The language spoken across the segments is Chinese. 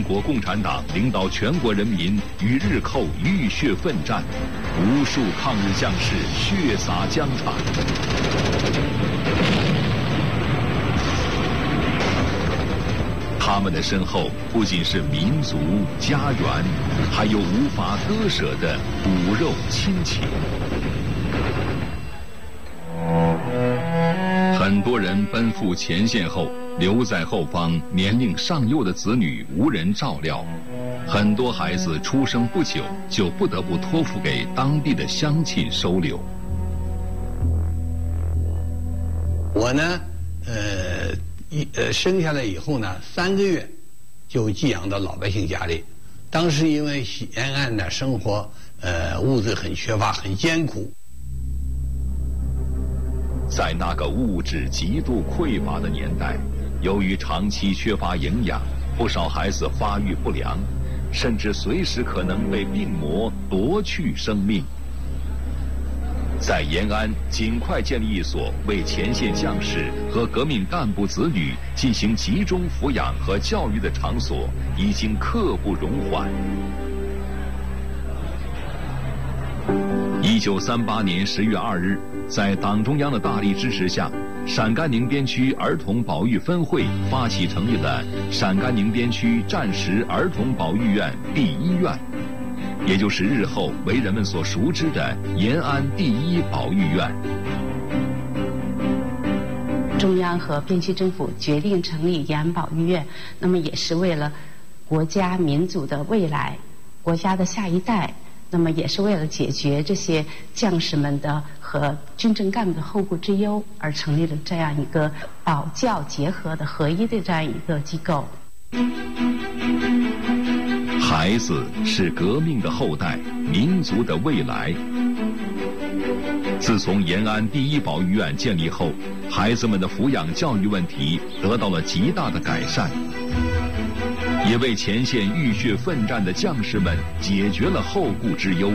国共产党领导全国人民与日寇浴血奋战，无数抗日将士血洒疆场。他们的身后不仅是民族、家园，还有无法割舍的骨肉亲情。很多人奔赴前线后，留在后方，年龄尚幼的子女无人照料，很多孩子出生不久就不得不托付给当地的乡亲收留。 我呢，生下来以后呢，3个月就寄养到老百姓家里。当时因为延安的生活，物质很缺乏，很艰苦。 在那个物质极度匮乏的年代，由于长期缺乏营养，不少孩子发育不良，甚至随时可能被病魔夺去生命。在延安尽快建立一所为前线将士和革命干部子女进行集中抚养和教育的场所，已经刻不容缓。1938年10月2日，在党中央的大力支持下，陕甘宁边区儿童保育分会发起成立了陕甘宁边区战时儿童保育院第1院，也就是日后为人们所熟知的延安第1保育院。 中央和边区政府决定成立延安保育院，那么也是为了国家民族的未来，国家的下一代，那么也是为了解决这些将士们的和军政干部的后顾之忧而成立了这样一个保教结合的合一的这样一个机构。 孩子是革命的后代，民族的未来。自从延安第1保育院建立后，孩子们的抚养教育问题得到了极大的改善，也为前线浴血奋战的将士们解决了后顾之忧。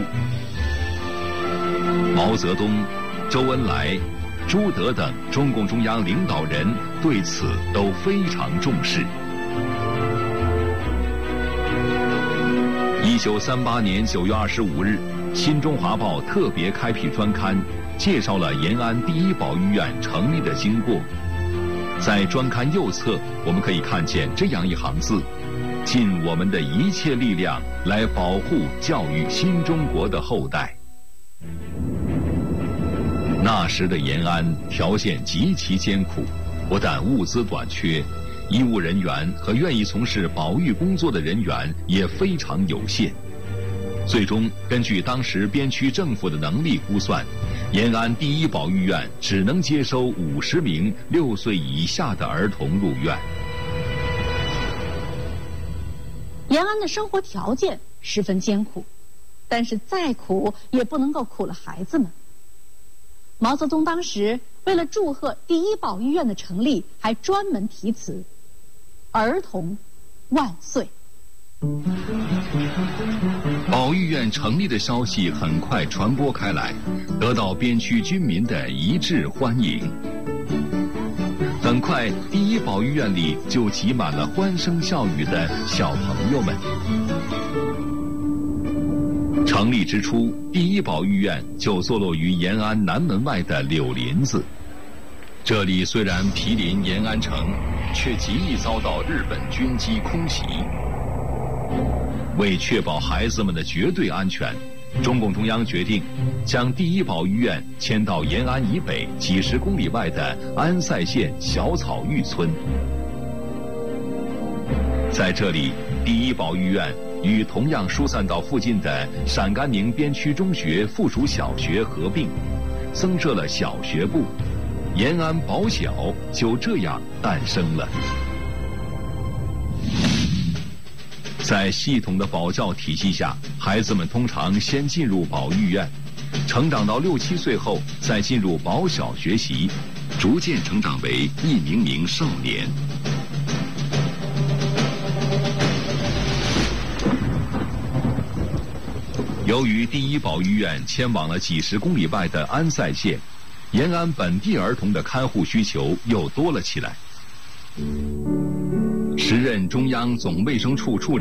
毛泽东、周恩来、朱德等中共中央领导人对此都非常重视。1938年9月25日，《新中华报》特别开辟专刊，介绍了延安第1保育院成立的经过。在专刊右侧，我们可以看见这样一行字：尽我们的一切力量来保护教育新中国的后代。那时的延安条件极其艰苦，不但物资短缺，医务人员和愿意从事保育工作的人员也非常有限。最终，根据当时边区政府的能力估算，延安第1保育院只能接收50名6岁以下的儿童入院。 延安的生活条件十分艰苦，但是再苦也不能够苦了孩子们。毛泽东当时为了祝贺第1保育院的成立，还专门题词：儿童万岁。 保育院成立的消息很快传播开来，得到边区居民的一致欢迎。很快，第1保育院里就挤满了欢声笑语的小朋友们。成立之初，第1保育院就坐落于延安南门外的柳林子。这里虽然毗邻延安城，却极易遭到日本军机空袭。为确保孩子们的绝对安全，中共中央决定将第1保育院迁到延安以北几十公里外的安塞县小草峪村。在这里，第1保育院与同样疏散到附近的陕甘宁边区中学附属小学合并，增设了小学部，延安保小就这样诞生了。在系统的保教体系下，孩子们通常先进入保育院，成长到6、7岁后再进入保小学习，逐渐成长为一名名少年。由于第1保育院迁往了几十公里外的安塞县，延安本地儿童的看护需求又多了起来。时任中央总卫生处处长